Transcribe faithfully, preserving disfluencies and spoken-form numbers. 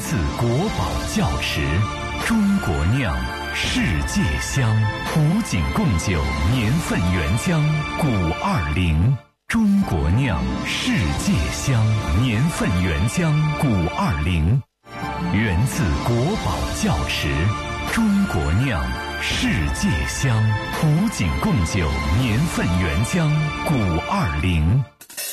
自国宝窖池，中国酿，世界香。古井贡酒年份原浆古二零，中国酿，世界香。年份原浆古二零，源自国宝窖池，中国酿，世界香。古井贡酒年份原浆古二零。